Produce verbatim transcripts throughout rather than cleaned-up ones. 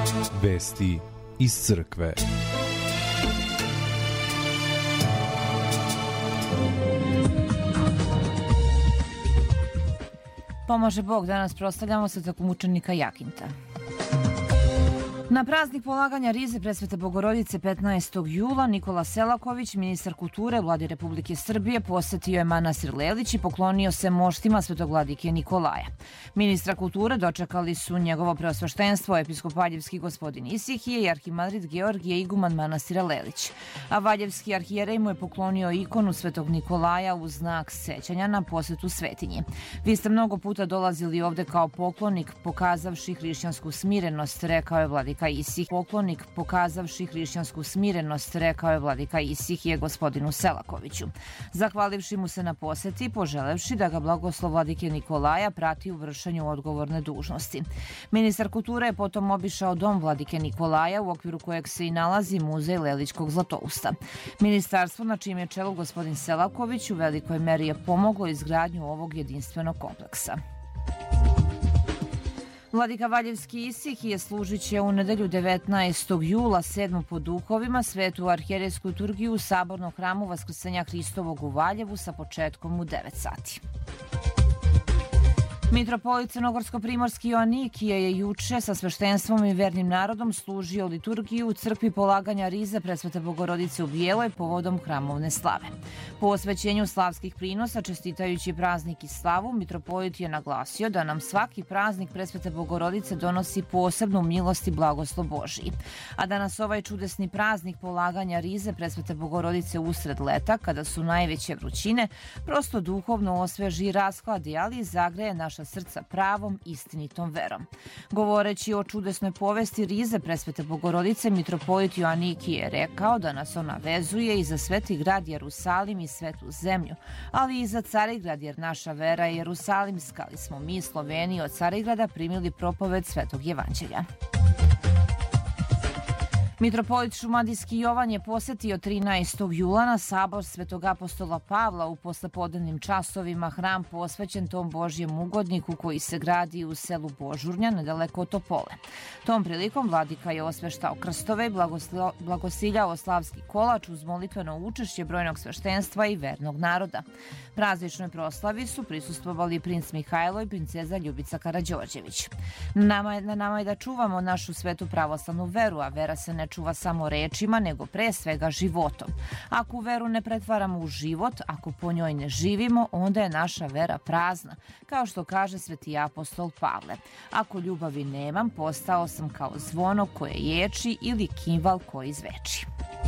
Vesti iz crkve. Pomaže Bog, danas proslavljamo svetog mučenika Jakinta. Na praznik polaganja rize presvete Bogorodice petnaestog jula Nikola Selaković, ministar kulture Vlade Republike Srbije, posetio je manastir Lelić i poklonio se moštima svetog vladike Nikolaja. Ministra kulture dočekali su njegovo preosveštenstvo episkop Valjevski gospodin Isihije i arhimandrit Georgije iguman manastira Lelić. A valjevski arhijerej mu je poklonio ikonu svetog Nikolaja u znak sećanja na posetu svetinje. Vi ste mnogo puta dolazili ovde kao poklonik pokazavši hrišćansku smirenost, rekao je vladika Isih. Poklonik pokazavši hrišćansku smirenost, rekao je vladika Isihije gospodinu Selakoviću. Zahvalivši mu se na poseti, poželevši da ga blagoslov vladike Nikolaja prati u vršenju odgovorne dužnosti. Ministar kulture je potom obišao dom vladike Nikolaja u okviru kojeg se i nalazi muzej Lelićkog zlatousta. Ministarstvo na čijem je čelu gospodin Selaković u velikoj meri je pomoglo izgradnju ovog jedinstvenog kompleksa. Vladika Valjevski Isihije služit će u nedelju devetnaestog jula sedmu po duhovima svetu arhijerejsku liturgiju u Sabornom hramu Vaskrsenja Hristovog u Valjevu sa početkom u devet sati. Mitropolit Crnogorsko-primorski Joanikije je juče sa sveštenstvom i vernim narodom služio liturgiju u crkvi polaganja rize presvete Bogorodice u Bijeloj povodom hramovne slave. Po osvećenju slavskih prinosa, čestitajući praznik i slavu, mitropolit je naglasio da nam svaki praznik presvete Bogorodice donosi posebnu milost i blagoslov Božiji. A da nas ovaj čudesni praznik polaganja rize presvete Bogorodice usred leta, kada su najveće vrućine, prosto duhovno osveži i rashladi, ali i zagreje naša srca pravom, istinitom verom. Govoreći o čudesnoj povesti rize presvete Bogorodice, mitropolit Joanikije je rekao da nas ona vezuje i za sveti grad Jerusalim i svetu zemlju, ali i za Carigrad, jer naša vera je jerusalimska, ali smo mi Sloveni od Carigrada primili propoved svetog evanđelja. Mitropolit Šumadijski Jovan je posetio trinaestog jula na sabor svetog apostola Pavla u poslepodnevnim časovima, hram posvećen tom Božjem ugodniku koji se gradi u selu Božurnja nedaleko od Topole. Tom prilikom vladika je osveštao krstove i blagosiljao slavski kolač uz molitveno učešće brojnog sveštenstva i vernog naroda. Prazničnoj proslavi su prisustvovali princ Mihajlo i princeza Ljubica Karađorđević. Na nama, je, na nama je da čuvamo našu svetu pravoslavnu veru, a vera se ne čuva samo rečima, nego pre svega životom. Ako veru ne pretvaramo u život, ako po njoj ne živimo, onda je naša vera prazna, kao što kaže sveti apostol Pavle. Ako ljubavi nemam, postao sam kao zvono koje ječi ili kimval koji zveči.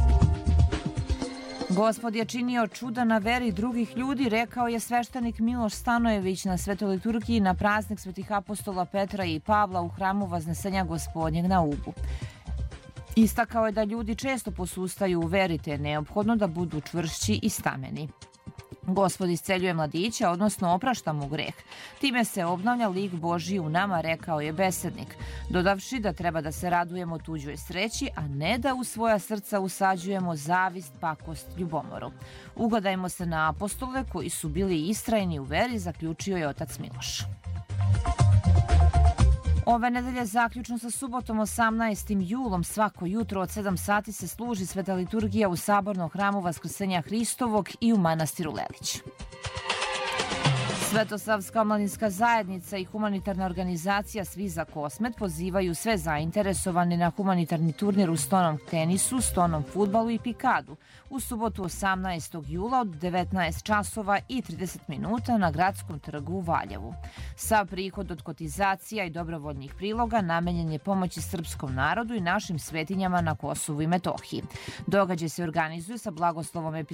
Gospod je činio čuda na veri drugih ljudi, rekao je sveštenik Miloš Stanojević na svetoj liturgiji na praznik svetih apostola Petra i Pavla u hramu Vaznesenja Gospodnjeg na Ubu. Istakao je da ljudi često posustaju u veri, te je neophodno da budu čvršći i stameni. Gospod isceljuje mladića, odnosno oprašta mu greh. Time se obnavlja lik Božji u nama, rekao je besednik, dodavši da treba da se radujemo tuđoj sreći, a ne da u svoja srca usađujemo zavist, pakost, ljubomoru. Ugledajmo se na apostole koji su bili istrajni u veri, zaključio je otac Miloš. Ove nedelje zaključno sa subotom osamnaestim julom svako jutro od sedam sati se služi sveta liturgija u Sabornom hramu Vaskrsenja Hristovog i u manastiru Lelić. Svetosavska omladinska zajednica i humanitarna organizacija Svi za Kosmet pozivaju sve zainteresovane na humanitarni turnir u stonom tenisu, stonom fudbalu i pikadu u subotu osamnaestog jula od devetnaest časova i trideset minuta na Gradskom trgu u Valjevu. Sav prihod od kotizacija i dobrovoljnih priloga namenjen je pomoći srpskom narodu i našim svetinjama na Kosovu i Metohiji. Događaj se organizuje sa blagoslovom